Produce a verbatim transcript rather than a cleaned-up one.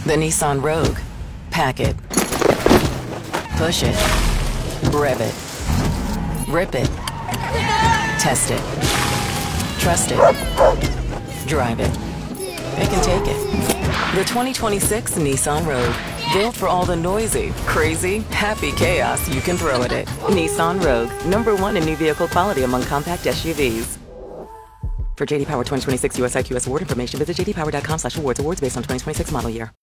The Nissan Rogue. Pack it. Push it. Rev it. Rip it. Test it. Trust it. Drive it. Pick and take it. The twenty twenty-six Nissan Rogue. Built for all the noisy, crazy, happy chaos you can throw at it. Nissan Rogue. Number one in new vehicle quality among compact S U Vs. For J D Power twenty twenty-six U S I Q S award information, visit j d power dot com slash awards. Awards based on twenty twenty-six model year.